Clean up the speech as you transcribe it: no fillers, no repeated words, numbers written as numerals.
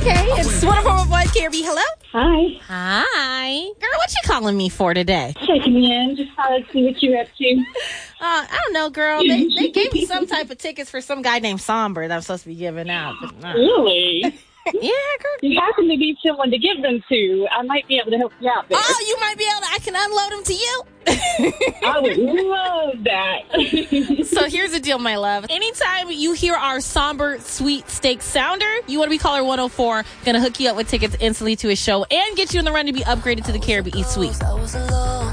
Okay, it's 104.1 KRB. Hello? Hi. Hi. Girl, what you calling me for today? Checking in. Just thought to see what you're up to. I don't know, girl. They gave me some type of tickets for some guy named Somber that I'm supposed to be giving out. But, Really? Yeah, girl. You happen to be someone to give them to. I might be able to help you out there. Oh, you might be able to. I can unload them to you. I would love that. So here's the deal, my love. Anytime you hear our Somber Sweet Steak Sounder, you want to be caller 104. Gonna hook you up with tickets instantly to his show and get you in the run to be upgraded to the Caribbean Suite.